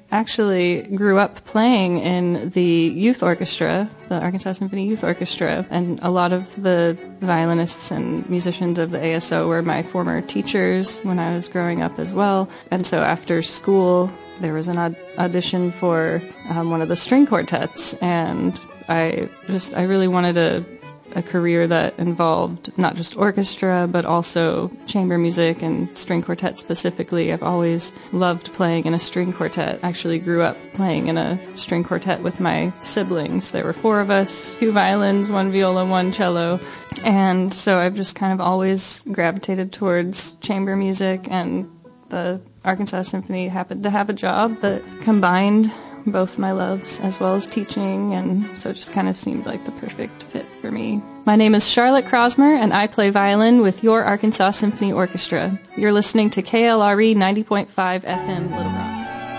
actually grew up playing in the youth orchestra, the Arkansas Symphony Youth Orchestra, and a lot of the violinists and musicians of the ASO were my former teachers when I was growing up as well. And so after school, there was an audition for one of the string quartets, and I really wanted a career that involved not just orchestra, but also chamber music and string quartet specifically. I've always loved playing in a string quartet. I actually grew up playing in a string quartet with my siblings. There were 4 of us, 2 violins, 1 viola, 1 cello. And so I've just kind of always gravitated towards chamber music, and the Arkansas Symphony happened to have a job that combined both my loves as well as teaching, and so it just kind of seemed like the perfect fit for me. My name is Charlotte Crosmer, and I play violin with your Arkansas Symphony Orchestra. You're listening to KLRE 90.5 FM Little Rock.